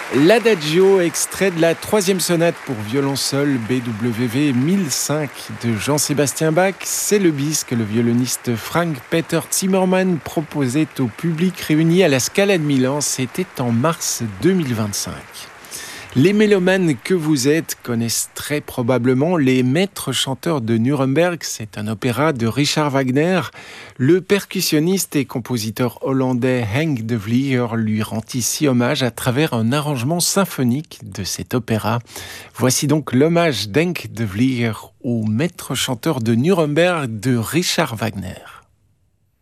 L'Adagio, extrait de la troisième sonate pour violon seul BWV 1005 de Jean-Sébastien Bach, c'est le bis que le violoniste Frank-Peter Zimmermann proposait au public réuni à la Scala de Milan. C'était en mars 2025. Les mélomanes que vous êtes connaissent très probablement Les Maîtres chanteurs de Nuremberg. C'est un opéra de Richard Wagner. Le percussionniste et compositeur hollandais Henk de Vlieger lui rend ici hommage à travers un arrangement symphonique de cet opéra. Voici donc l'hommage d'Henk de Vlieger aux Maîtres chanteurs de Nuremberg de Richard Wagner.